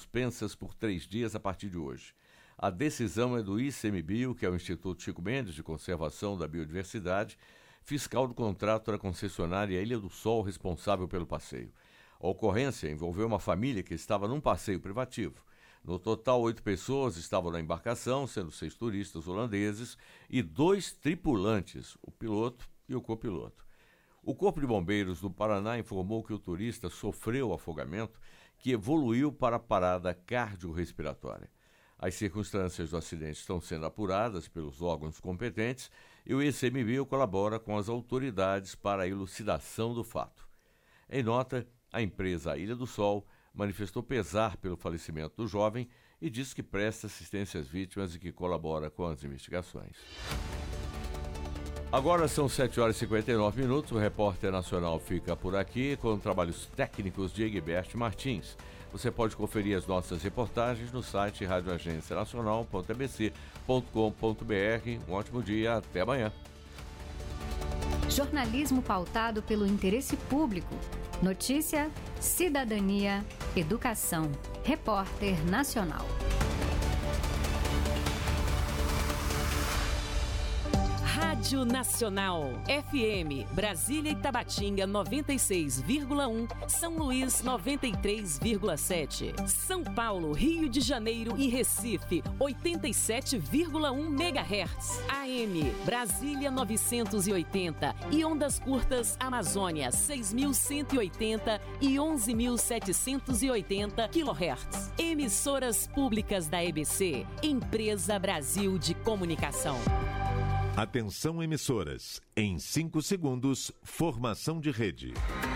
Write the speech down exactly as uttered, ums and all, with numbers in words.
suspensas por três dias a partir de hoje. A decisão é do ICMBio, que é o Instituto Chico Mendes de Conservação da Biodiversidade, fiscal do contrato da concessionária Ilha do Sol, responsável pelo passeio. A ocorrência envolveu uma família que estava num passeio privativo. No total, oito pessoas estavam na embarcação, sendo seis turistas holandeses e dois tripulantes, o piloto e o copiloto. O Corpo de Bombeiros do Paraná informou que o turista sofreu afogamento que evoluiu para a parada cardiorrespiratória. As circunstâncias do acidente estão sendo apuradas pelos órgãos competentes e o ICMBio colabora com as autoridades para a elucidação do fato. Em nota, a empresa Ilha do Sol manifestou pesar pelo falecimento do jovem e disse que presta assistência às vítimas e que colabora com as investigações. Agora são sete horas e cinquenta e nove minutos, o Repórter Nacional fica por aqui com trabalhos técnicos de Egberto Martins. Você pode conferir as nossas reportagens no site rádio agência nacional ponto a b c ponto com ponto b r. Um ótimo dia, até amanhã. Jornalismo pautado pelo interesse público. Notícia, cidadania, educação. Repórter Nacional. Rádio Nacional, F M, Brasília e Tabatinga noventa e seis vírgula um, São Luís noventa e três vírgula sete, São Paulo, Rio de Janeiro e Recife oitenta e sete vírgula um megahertz, A M, Brasília novecentos e oitenta e ondas curtas Amazônia seis mil cento e oitenta e onze mil setecentos e oitenta quilohertz. Emissoras públicas da E B C, Empresa Brasil de Comunicação. Atenção emissoras, em cinco segundos, formação de rede.